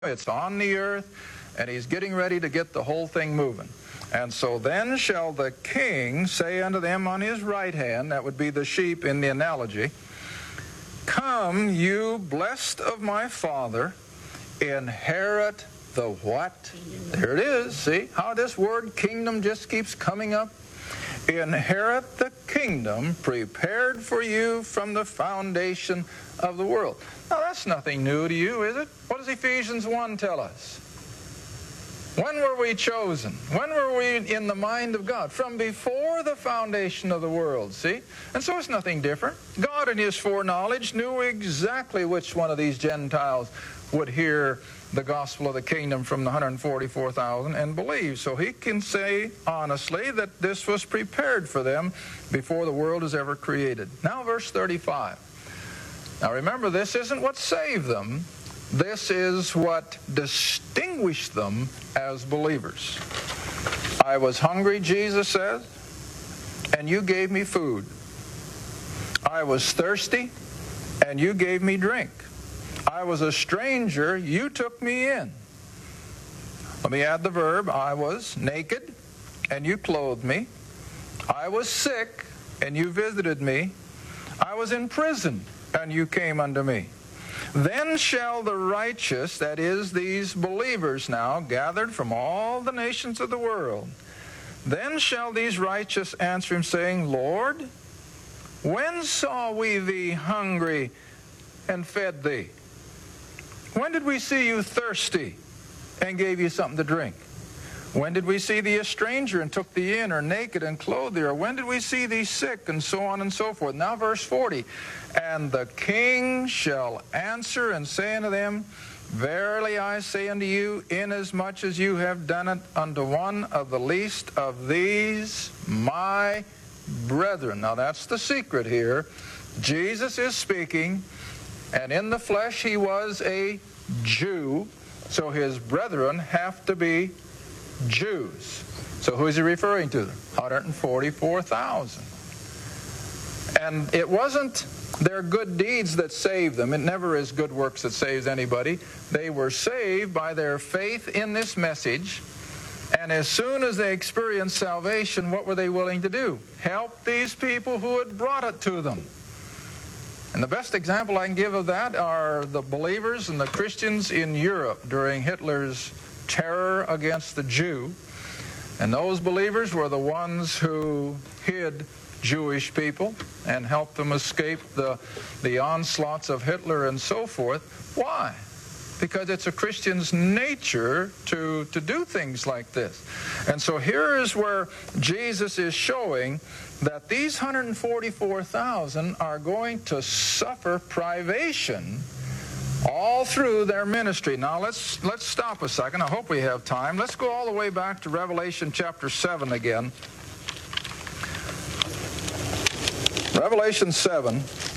It's on the earth, and he's getting ready to get the whole thing moving. And so then shall the king say unto them on his right hand, that would be the sheep in the analogy, Come, you blessed of my Father, inherit the what? There it is. See how this word kingdom just keeps coming up? Inherit the kingdom prepared for you from the foundation of the world. Now that's nothing new to you, is it? What does Ephesians 1 tell us? When were we chosen? When were we in the mind of God? From before the foundation of the world, see? And so it's nothing different. God in his foreknowledge knew exactly which one of these Gentiles would hear the gospel of the kingdom from the 144,000 and believe. So he can say honestly that this was prepared for them before the world was ever created. Now verse 35. Now remember, this isn't what saved them. This is what distinguished them as believers. I was hungry, Jesus says, and you gave me food. I was thirsty, and you gave me drink. I was a stranger, you took me in. Let me add the verb. I was naked, and you clothed me. I was sick, and you visited me. I was in prison, and you came unto me. Then shall the righteous, that is, these believers now, gathered from all the nations of the world, then shall these righteous answer him, saying, Lord, when saw we thee hungry and fed thee? When did we see you thirsty and gave you something to drink? When did we see thee a stranger and took thee in, or naked and clothed thee? Or when did we see thee sick, and so on and so forth? Now verse 40, And the king shall answer and say unto them, Verily I say unto you, inasmuch as you have done it unto one of the least of these my brethren. Now that's the secret here. Jesus is speaking, and in the flesh he was a Jew, so his brethren have to be Jews. So who is he referring to? 144,000. And it wasn't their good deeds that saved them. It never is good works that saves anybody. They were saved by their faith in this message. And as soon as they experienced salvation, what were they willing to do? Help these people who had brought it to them. And the best example I can give of that are the believers and the Christians in Europe during Hitler's terror against the Jew. And those believers were the ones who hid Jewish people and helped them escape the onslaughts of Hitler and so forth. Why? Because it's a Christian's nature to do things like this. And so here is where Jesus is showing that these 144,000 are going to suffer privation all through their ministry. Now let's stop a second. I hope we have time. Let's go all the way back to Revelation chapter 7 again. Revelation 7.